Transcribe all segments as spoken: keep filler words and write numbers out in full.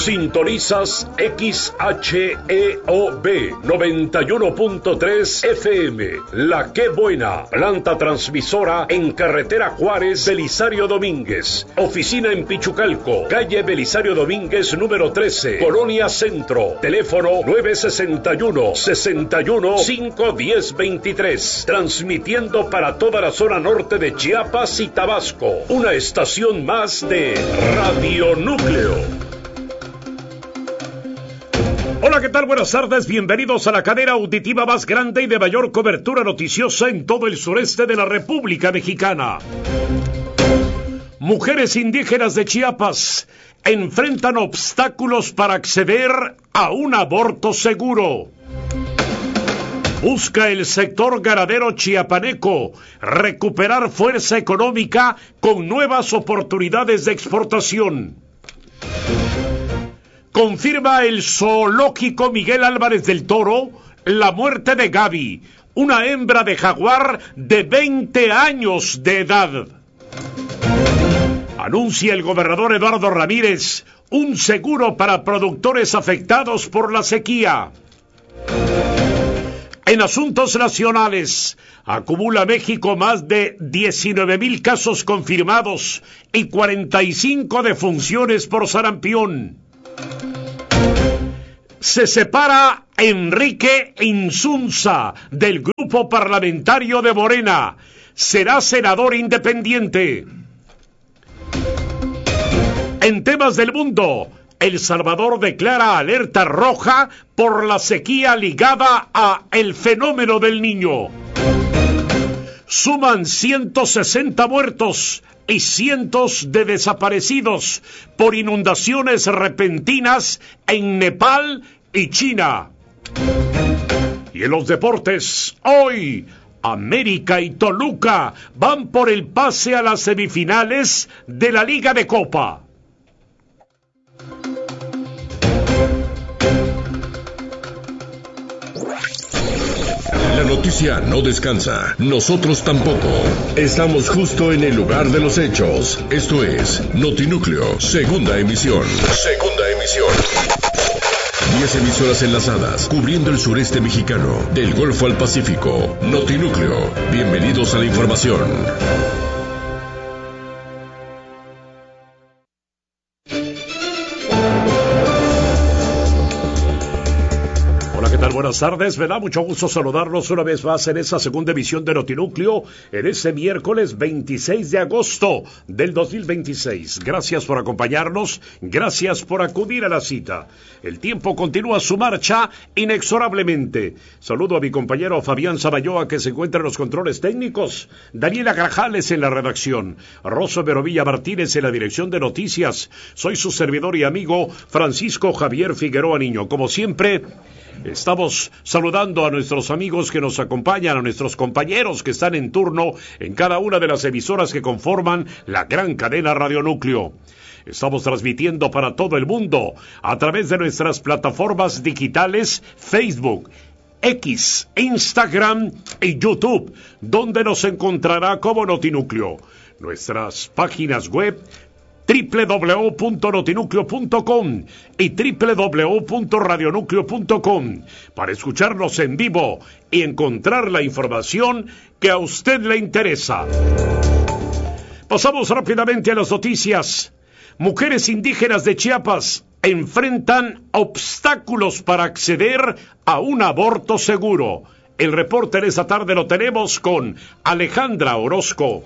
Sintonizas X H E O B noventa y uno punto tres F M. La Qué Buena, planta transmisora en carretera Juárez, Belisario Domínguez. Oficina en Pichucalco, calle Belisario Domínguez número trece, Colonia Centro. Teléfono nueve sesenta y uno, sesenta y uno, cinco diez veintitrés. Transmitiendo para toda la zona norte de Chiapas y Tabasco. Una estación más de Radio Núcleo. Hola, ¿qué tal? Buenas tardes, bienvenidos a la cadena auditiva más grande y de mayor cobertura noticiosa en todo el sureste de la República Mexicana. Mujeres indígenas de Chiapas enfrentan obstáculos para acceder a un aborto seguro. Busca el sector ganadero chiapaneco recuperar fuerza económica con nuevas oportunidades de exportación. Confirma el zoológico Miguel Álvarez del Toro la muerte de Gaby, una hembra de jaguar de veinte años de edad. Anuncia el gobernador Eduardo Ramírez un seguro para productores afectados por la sequía. En asuntos nacionales, acumula México más de diecinueve mil casos confirmados y cuarenta y cinco defunciones por sarampión. Se separa Enrique Insunza del grupo parlamentario de Morena. Será senador independiente. En temas del mundo, El Salvador declara alerta roja por la sequía ligada a el fenómeno del Niño. Suman ciento sesenta muertos y cientos de desaparecidos por inundaciones repentinas en Nepal y China. Y en los deportes, hoy, América y Toluca van por el pase a las semifinales de la Liga de Copa. La noticia no descansa, nosotros tampoco. Estamos justo en el lugar de los hechos. Esto es Notinúcleo, segunda emisión. Segunda emisión. Diez emisoras enlazadas, cubriendo el sureste mexicano, del Golfo al Pacífico. Notinúcleo, bienvenidos a la información. Buenas tardes, me da mucho gusto saludarlos una vez más en esta segunda emisión de Notinúcleo en este miércoles veintiséis de agosto del dos mil veintiséis. Gracias por acompañarnos, gracias por acudir a la cita. El tiempo continúa su marcha inexorablemente. Saludo a mi compañero Fabián Samayoa, que se encuentra en los controles técnicos, Daniela Grajales en la redacción, Rosso Verovilla Martínez en la dirección de noticias. Soy su servidor y amigo Francisco Javier Figueroa Niño. Como siempre, estamos saludando a nuestros amigos que nos acompañan, a nuestros compañeros que están en turno en cada una de las emisoras que conforman la gran cadena Radio Núcleo. Estamos transmitiendo para todo el mundo a través de nuestras plataformas digitales Facebook, X, Instagram y YouTube, donde nos encontrará como Notinúcleo. Nuestras páginas web doble u doble u doble u punto notinúcleo punto com y doble u doble u doble u punto radionúcleo punto com para escucharnos en vivo y encontrar la información que a usted le interesa. Pasamos rápidamente a las noticias. Mujeres indígenas de Chiapas enfrentan obstáculos para acceder a un aborto seguro. El reporte de esta tarde lo tenemos con Alejandra Orozco.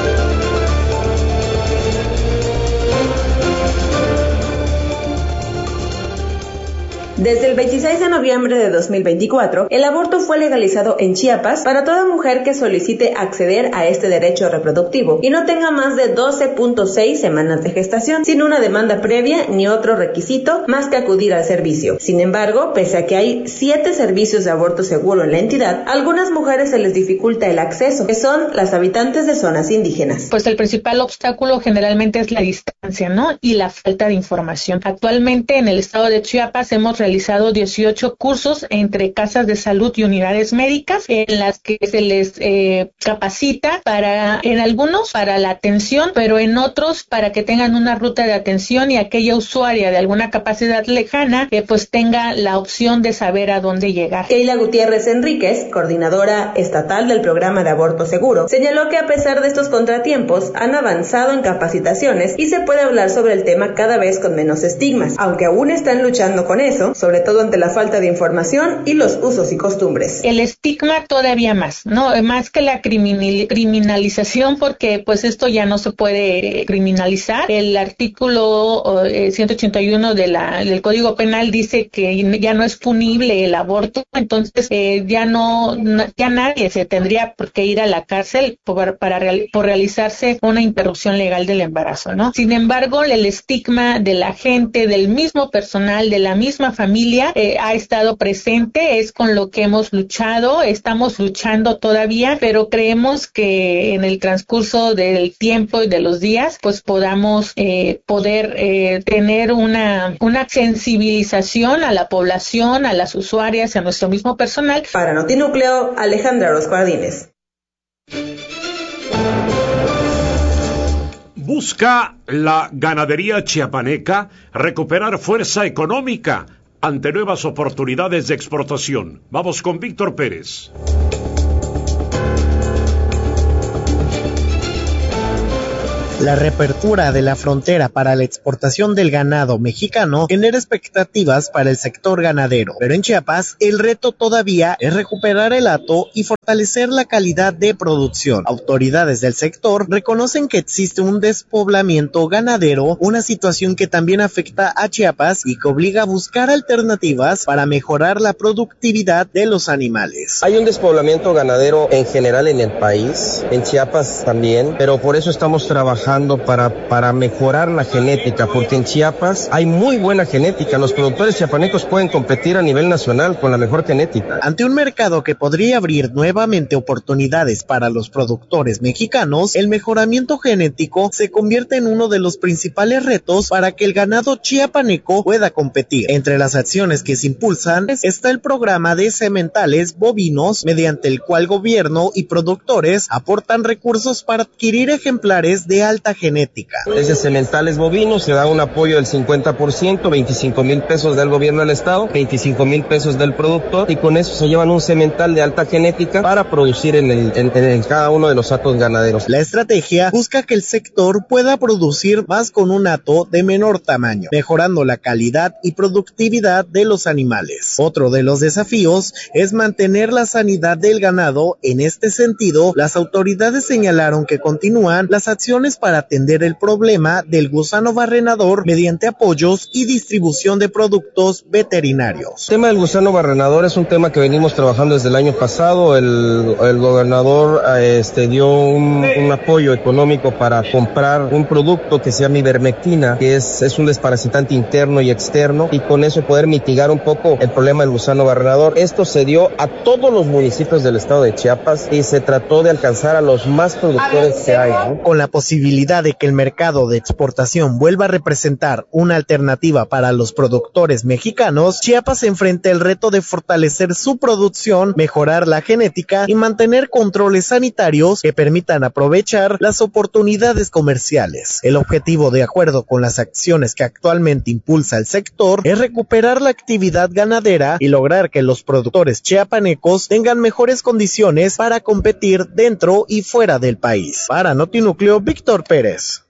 Desde el veintiséis de noviembre de dos mil veinticuatro, el aborto fue legalizado en Chiapas para toda mujer que solicite acceder a este derecho reproductivo y no tenga más de doce punto seis semanas de gestación, sin una demanda previa ni otro requisito más que acudir al servicio. Sin embargo, pese a que hay siete servicios de aborto seguro en la entidad, a algunas mujeres se les dificulta el acceso, que son las habitantes de zonas indígenas. Pues el principal obstáculo generalmente es la distancia, ¿no? Y la falta de información. Actualmente en el estado de Chiapas hemos realizado realizado dieciocho cursos entre casas de salud y unidades médicas en las que se les eh, capacita para, en algunos para la atención, pero en otros para que tengan una ruta de atención y aquella usuaria de alguna capacidad lejana que pues tenga la opción de saber a dónde llegar. Keila Gutiérrez Enríquez, coordinadora estatal del programa de aborto seguro, señaló que a pesar de estos contratiempos han avanzado en capacitaciones y se puede hablar sobre el tema cada vez con menos estigmas, aunque aún están luchando con eso, sobre todo ante la falta de información y los usos y costumbres. El estigma todavía más, no más que la criminal, criminalización, porque pues esto ya no se puede criminalizar. El artículo eh, ciento ochenta y uno de la, del Código Penal dice que ya no es punible el aborto, entonces eh, ya no, ya nadie se tendría por qué ir a la cárcel por, para real, por realizarse una interrupción legal del embarazo, ¿no? Sin embargo, el estigma de la gente, del mismo personal, de la misma familia, eh, ha estado presente, es con lo que hemos luchado, estamos luchando todavía, pero creemos que en el transcurso del tiempo y de los días, pues podamos eh, poder eh, tener una, una sensibilización a la población, a las usuarias, a nuestro mismo personal. Para Notinúcleo, Alejandra Orozco Ardínez. Busca la ganadería chiapaneca recuperar fuerza económica ante nuevas oportunidades de exportación. Vamos con Víctor Pérez. La reapertura de la frontera para la exportación del ganado mexicano genera expectativas para el sector ganadero, pero en Chiapas el reto todavía es recuperar el hato y fortalecer la calidad de producción. Autoridades del sector reconocen que existe un despoblamiento ganadero, una situación que también afecta a Chiapas y que obliga a buscar alternativas para mejorar la productividad de los animales. Hay un despoblamiento ganadero en general en el país, en Chiapas también, pero por eso estamos trabajando para, para mejorar la genética, porque en Chiapas hay muy buena genética. Los productores chiapanecos pueden competir a nivel nacional con la mejor genética. Ante un mercado que podría abrir nuevamente oportunidades para los productores mexicanos, el mejoramiento genético se convierte en uno de los principales retos para que el ganado chiapaneco pueda competir. Entre las acciones que se impulsan está el programa de sementales bovinos, mediante el cual gobierno y productores aportan recursos para adquirir ejemplares de alta genética. Desde sementales bovinos se da un apoyo del cincuenta por ciento, veinticinco mil pesos del gobierno del estado, veinticinco mil pesos del productor, y con eso se llevan un semental de alta genética para producir en, el, en, en cada uno de los hatos ganaderos. La estrategia busca que el sector pueda producir más con un hato de menor tamaño, mejorando la calidad y productividad de los animales. Otro de los desafíos es mantener la sanidad del ganado. En este sentido, las autoridades señalaron que continúan las acciones para para atender el problema del gusano barrenador mediante apoyos y distribución de productos veterinarios. El tema del gusano barrenador es un tema que venimos trabajando desde el año pasado. El, el gobernador este, dio un, un apoyo económico para comprar un producto que se llama ivermectina, que es, es un desparasitante interno y externo, y con eso poder mitigar un poco el problema del gusano barrenador. Esto se dio a todos los municipios del estado de Chiapas y se trató de alcanzar a los más productores que hay, ¿no? Con la posibilidad de que el mercado de exportación vuelva a representar una alternativa para los productores mexicanos, Chiapas enfrenta el reto de fortalecer su producción, mejorar la genética y mantener controles sanitarios que permitan aprovechar las oportunidades comerciales. El objetivo, de acuerdo con las acciones que actualmente impulsa el sector, es recuperar la actividad ganadera y lograr que los productores chiapanecos tengan mejores condiciones para competir dentro y fuera del país. Para Notinúcleo, Víctor Pérez.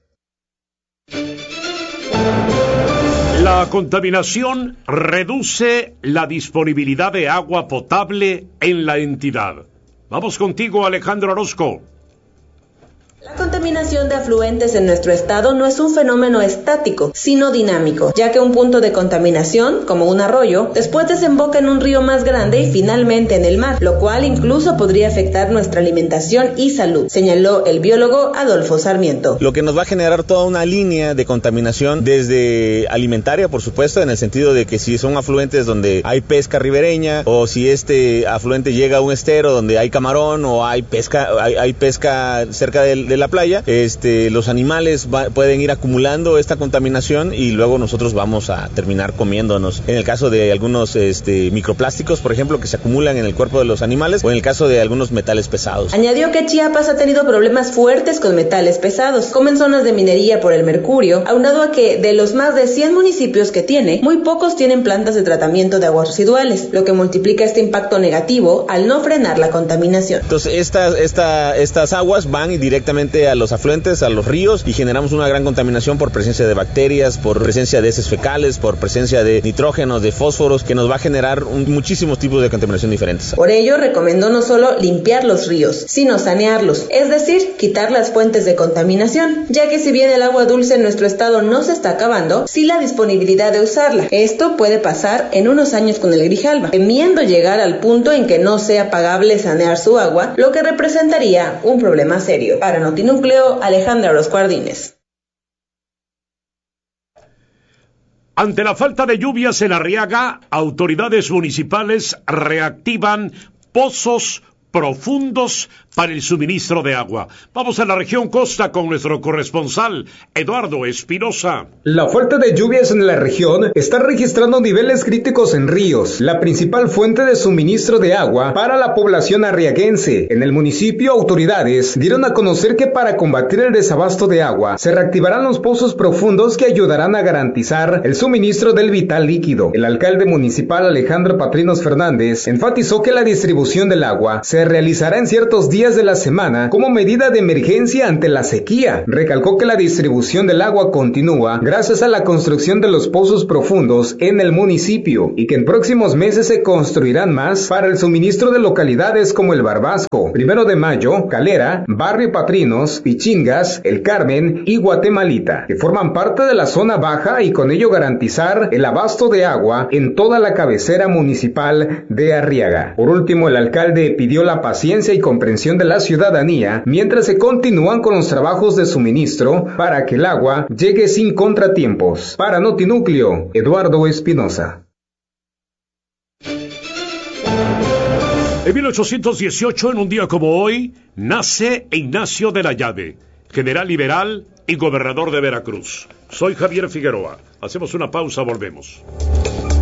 La contaminación reduce la disponibilidad de agua potable en la entidad. Vamos contigo, Alejandro Orozco. La contaminación de afluentes en nuestro estado no es un fenómeno estático, sino dinámico, ya que un punto de contaminación, como un arroyo, después desemboca en un río más grande y finalmente en el mar, lo cual incluso podría afectar nuestra alimentación y salud, señaló el biólogo Adolfo Sarmiento. Lo que nos va a generar toda una línea de contaminación desde alimentaria, por supuesto, en el sentido de que si son afluentes donde hay pesca ribereña, o si este afluente llega a un estero donde hay camarón, o hay pesca, hay, hay pesca cerca del, del la playa, este, los animales va, pueden ir acumulando esta contaminación y luego nosotros vamos a terminar comiéndonos. En el caso de algunos este, microplásticos, por ejemplo, que se acumulan en el cuerpo de los animales, o en el caso de algunos metales pesados. Añadió que Chiapas ha tenido problemas fuertes con metales pesados, como en zonas de minería por el mercurio, aunado a que de los más de cien municipios que tiene, muy pocos tienen plantas de tratamiento de aguas residuales, lo que multiplica este impacto negativo al no frenar la contaminación. Entonces, estas, esta, estas aguas van directamente a los afluentes, a los ríos, y generamos una gran contaminación por presencia de bacterias, por presencia de heces fecales, por presencia de nitrógenos, de fósforos, que nos va a generar un, muchísimos tipos de contaminación diferentes. Por ello, recomendó no solo limpiar los ríos, sino sanearlos, es decir, quitar las fuentes de contaminación, ya que si bien el agua dulce en nuestro estado no se está acabando, sí la disponibilidad de usarla. Esto puede pasar en unos años con el Grijalba, temiendo llegar al punto en que no sea pagable sanear su agua, lo que representaría un problema serio. Para Notinúcleo, Alejandra Orozco Ardínez. Ante la falta de lluvias en Arriaga, autoridades municipales reactivan pozos profundos para el suministro de agua. Vamos a la región Costa con nuestro corresponsal, Eduardo Espinosa. La falta de lluvias en la región está registrando niveles críticos en ríos, la principal fuente de suministro de agua para la población arriaguense. En el municipio, autoridades dieron a conocer que para combatir el desabasto de agua, se reactivarán los pozos profundos que ayudarán a garantizar el suministro del vital líquido. El alcalde municipal Alejandro Patrinos Fernández enfatizó que la distribución del agua se realizará en ciertos días de la semana como medida de emergencia ante la sequía. Recalcó que la distribución del agua continúa gracias a la construcción de los pozos profundos en el municipio y que en próximos meses se construirán más para el suministro de localidades como el Barbasco, Primero de Mayo, Calera, Barrio Patrinos, Pichingas, El Carmen y Guatemalita, que forman parte de la zona baja y con ello garantizar el abasto de agua en toda la cabecera municipal de Arriaga. Por último, el alcalde pidió la paciencia y comprensión de la ciudadanía mientras se continúan con los trabajos de suministro para que el agua llegue sin contratiempos. Para Notinúcleo, Eduardo Espinosa. En mil ochocientos dieciocho, en un día como hoy, nace Ignacio de la Llave, general liberal y gobernador de Veracruz. Soy Javier Figueroa. Hacemos una pausa, volvemos.